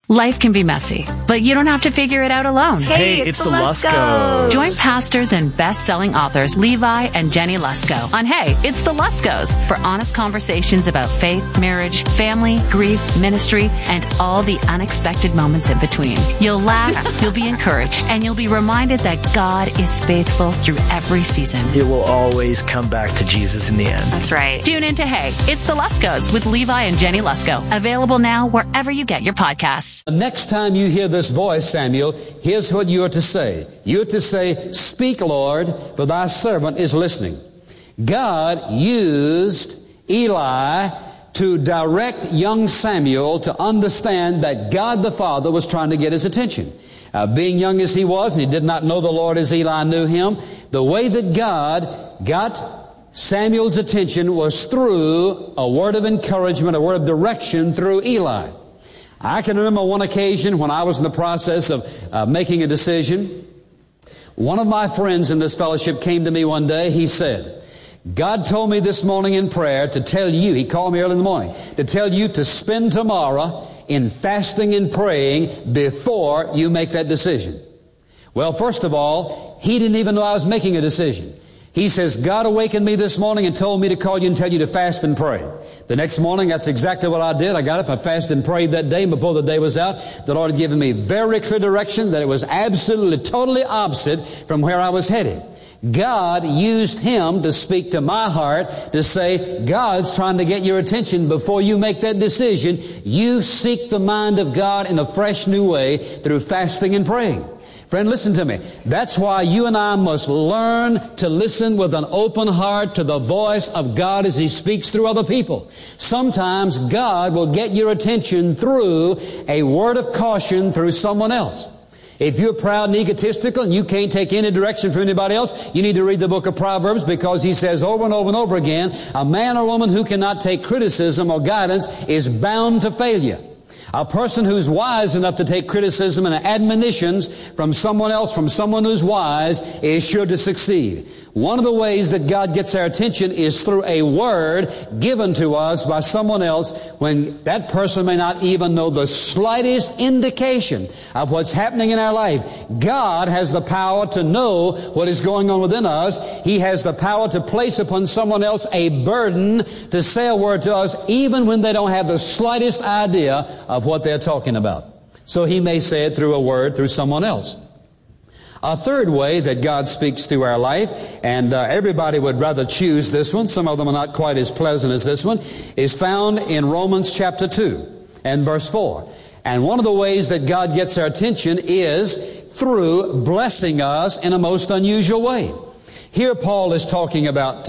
Life can be messy, but you don't have to figure it out alone. Hey, it's the Luskos. Join pastors and best-selling authors Levi and Jenny Lusko on Hey, it's the Luskos for honest conversations about faith, marriage, family, grief, ministry, and all the unexpected moments in between. You'll laugh, you'll be encouraged, and you'll be reminded that God is faithful through every season. It will always come back to Jesus in the end. That's right. Tune in to Hey, it's the Luskos with Levi and Jenny Lusko. Available now wherever you get your podcasts. The next time you hear this voice, Samuel, here's what you are to say. You are to say, "Speak, Lord, for thy servant is listening." God used Eli to direct young Samuel to understand that God the Father was trying to get his attention. Being young as he was, and he did not know the Lord as Eli knew him, the way that God got Samuel's attention was through a word of encouragement, a word of direction through Eli. I can remember one occasion when I was in the process of making a decision. One of my friends in this fellowship came to me one day. He said, "God told me this morning in prayer to tell you," he called me early in the morning, "to tell you to spend tomorrow in fasting and praying before you make that decision." Well, first of all, he didn't even know I was making a decision. He says, "God awakened me this morning and told me to call you and tell you to fast and pray." The next morning, that's exactly what I did. I got up, I fasted and prayed that day. And before the day was out, the Lord had given me very clear direction that it was absolutely, totally opposite from where I was headed. God used him to speak to my heart to say, God's trying to get your attention before you make that decision. You seek the mind of God in a fresh new way through fasting and praying. Friend, listen to me. That's why you and I must learn to listen with an open heart to the voice of God as He speaks through other people. Sometimes God will get your attention through a word of caution through someone else. If you're proud and egotistical and you can't take any direction from anybody else, you need to read the book of Proverbs, because he says over and over and over again, a man or woman who cannot take criticism or guidance is bound to failure. A person who's wise enough to take criticism and admonitions from someone else, from someone who's wise, is sure to succeed. One of the ways that God gets our attention is through a word given to us by someone else when that person may not even know the slightest indication of what's happening in our life. God has the power to know what is going on within us. He has the power to place upon someone else a burden to say a word to us even when they don't have the slightest idea of what they're talking about. So He may say it through a word, through someone else. A third way that God speaks through our life, and everybody would rather choose this one, some of them are not quite as pleasant as this one, is found in Romans chapter 2 and verse 4. And one of the ways that God gets our attention is through blessing us in a most unusual way. Here Paul is talking about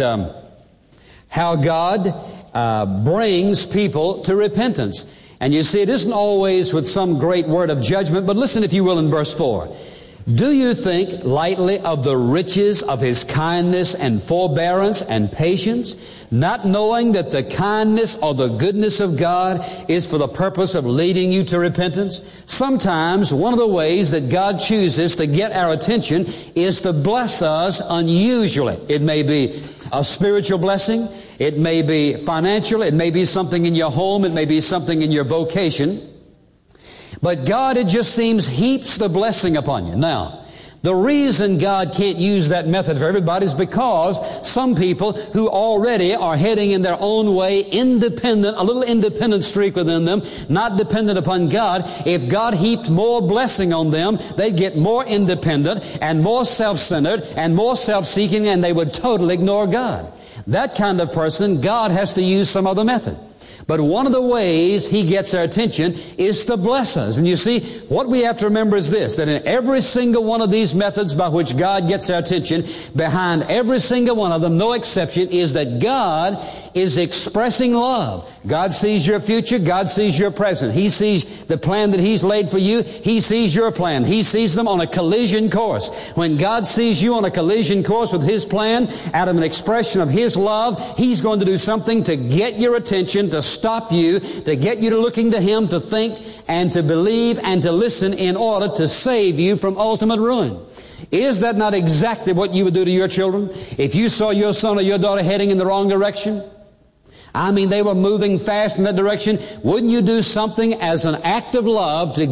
how God brings people to repentance. And you see, it isn't always with some great word of judgment, but listen, if you will, in verse 4. "Do you think lightly of the riches of His kindness and forbearance and patience, not knowing that the kindness or the goodness of God is for the purpose of leading you to repentance?" Sometimes one of the ways that God chooses to get our attention is to bless us unusually. It may be a spiritual blessing. It may be financial. It may be something in your home. It may be something in your vocation. But God, it just seems, heaps the blessing upon you. Now, the reason God can't use that method for everybody is because some people who already are heading in their own way, independent, a little independent streak within them, not dependent upon God, if God heaped more blessing on them, they'd get more independent and more self-centered and more self-seeking, and they would totally ignore God. That kind of person, God has to use some other method. But one of the ways He gets our attention is to bless us. And you see, what we have to remember is this, that in every single one of these methods by which God gets our attention, behind every single one of them, no exception, is that God is expressing love. God sees your future. God sees your present. He sees the plan that He's laid for you. He sees your plan. He sees them on a collision course. When God sees you on a collision course with His plan, out of an expression of His love, He's going to do something to get your attention, to stop you, to get you to looking to Him, to think and to believe and to listen in order to save you from ultimate ruin. Is that not exactly what you would do to your children? If you saw your son or your daughter heading in the wrong direction, I mean, they were moving fast in that direction, wouldn't you do something as an act of love to